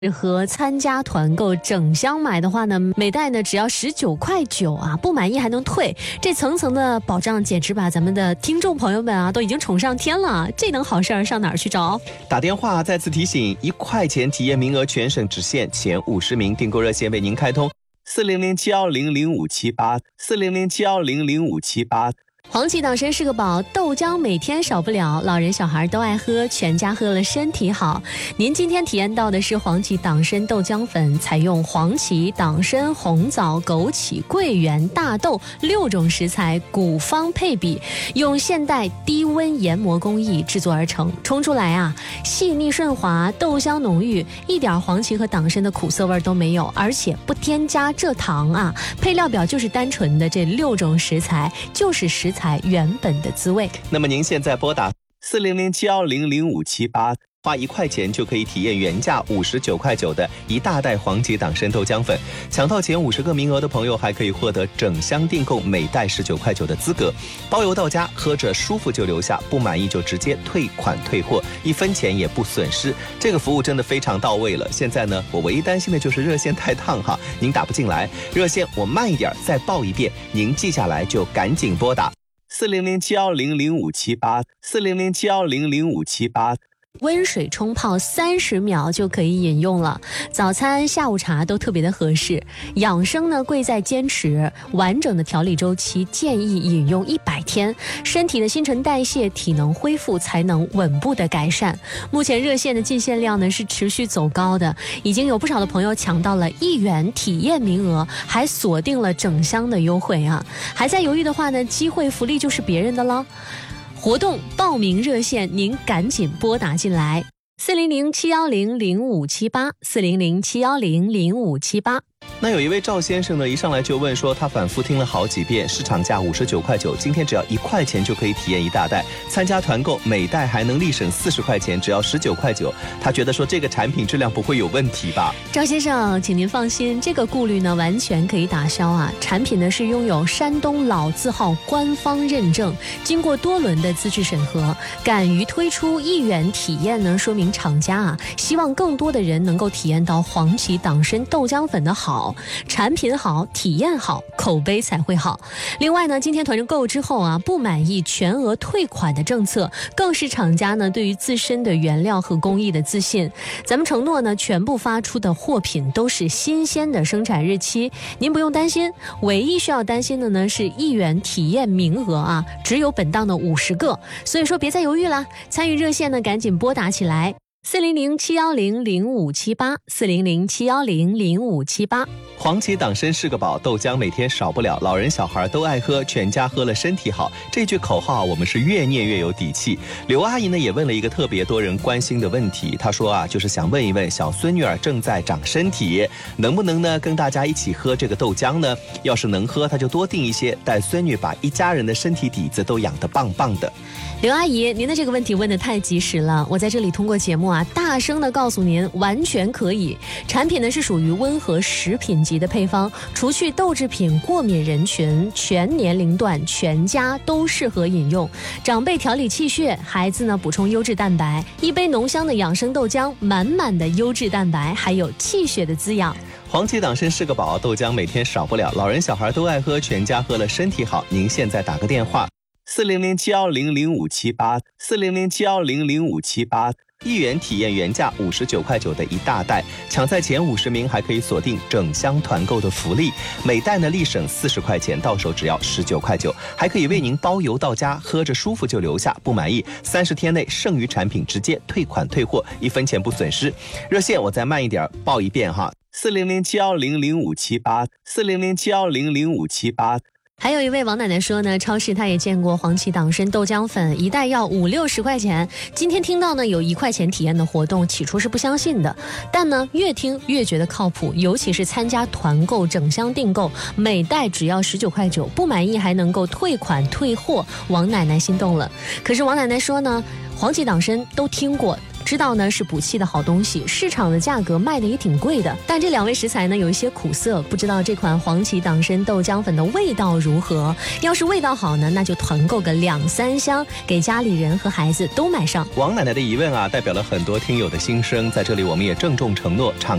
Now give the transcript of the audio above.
和参加团购整箱买的话呢，每袋呢只要19.9块啊，不满意还能退，这层层的保障简直把咱们的听众朋友们啊都已经宠上天了，这等好事儿上哪儿去找？ 打电话再次提醒，1块钱体验名额全省只限前50名，订购热线为您开通，400710057840071005788。 黄芪党参是个宝，豆浆每天少不了，老人小孩都爱喝，全家喝了身体好。您今天体验到的是黄芪党参豆浆粉，采用黄芪、党参、红枣、枸杞、桂圆、大豆6种食材古方配比，用现代低温研磨工艺制作而成，冲出来啊细腻顺滑，豆香浓郁，一点黄芪和党参的苦涩味都没有，而且不添加蔗糖啊。配料表就是单纯的这6种食材，就是食材原本的滋味。 那么您现在拨打40071005788，花1块钱就可以体验原价59.9块的一大袋黄芪党参豆浆粉，抢到前50个名额的朋友还可以获得整箱订购每袋19.9块的资格，包邮到家，喝着舒服就留下，不满意就直接退款退货，1分钱也不损失，这个服务真的非常到位了。现在呢，我唯一担心的就是热线太烫哈，您打不进来，热线我慢一点再报一遍，您记下来就赶紧拨打400710057840071005788。 温水冲泡30秒就可以饮用了，早餐下午茶都特别的合适。养生呢贵在坚持，完整的调理周期建议饮用100天，身体的新陈代谢体能恢复才能稳步的改善。目前热线的进线量呢是持续走高的，已经有不少的朋友抢到了1元体验名额，还锁定了整箱的优惠啊！还在犹豫的话呢，机会福利就是别人的了。活动报名热线您赶紧拨打进来，400710057840071005788。 那有一位赵先生呢，一上来就问说，他反复听了好几遍，市场价59.9块，今天只要1块钱就可以体验一大袋，参加团购每袋还能立省40块钱，只要19.9块，他觉得说这个产品质量不会有问题吧？ 赵先生，请您放心，这个顾虑呢完全可以打消啊！产品呢是拥有山东老字号官方认证，经过多轮的资质审核，敢于推出1元体验呢，说明厂家啊希望更多的人能够体验到黄芪党参豆浆粉的好，产品好，体验好，口碑才会好。另外呢，今天团购之后啊，不满意全额退款的政策，更是厂家呢对于自身的原料和工艺的自信。咱们承诺呢，全部发出的货品都是新鲜的生产日期，您不用担心。唯一需要担心的呢是1元体验名额啊，只有本档的50个，所以说别再犹豫了，参与热线呢赶紧拨打起来。400710057840071005788。 黄芪党参是个宝，豆浆每天少不了，老人小孩都爱喝，全家喝了身体好，这句口号我们是越念越有底气。刘阿姨呢也问了一个特别多人关心的问题，她说啊，就是想问一问小孙女儿正在长身体，能不能呢跟大家一起喝这个豆浆呢？要是能喝，她就多订一些，带孙女把一家人的身体底子都养得棒棒的。 刘阿姨，您的这个问题问得太及时了，我在这里通过节目啊，大声的告诉您，完全可以。产品呢是属于温和食品级的配方，除去豆制品过敏人群，全年龄段全家都适合饮用。长辈调理气血，孩子呢补充优质蛋白，一杯浓香的养生豆浆，满满的优质蛋白，还有气血的滋养。 黄芪党参是个宝，豆浆每天少不了，老人小孩都爱喝，全家喝了身体好。您现在打个电话40071005788，40071005788，1元体验原价59.9块的一大袋，抢在前50名还可以锁定整箱团购的福利，每袋呢立省40块钱，到手只要19.9块，还可以为您包邮到家，喝着舒服就留下，不满意30天内剩余产品直接退款退货，1分钱不损失。热线我再慢一点报一遍哈，40071005788，40071005788。 还有一位王奶奶说呢，超市她也见过黄芪党参豆浆粉，一袋要50-60块钱。今天听到呢有1块钱体验的活动，起初是不相信的，但呢越听越觉得靠谱，尤其是参加团购整箱订购，每袋只要19.9块，不满意还能够退款退货，王奶奶心动了。可是王奶奶说呢，黄芪党参都听过， 知道呢是补气的好东西，市场的价格卖的也挺贵的。但这2味食材呢有一些苦涩，不知道这款黄芪党参豆浆粉的味道如何？要是味道好呢，那就团购个2-3箱，给家里人和孩子都买上。 王奶奶的疑问啊，代表了很多听友的心声，在这里我们也郑重承诺，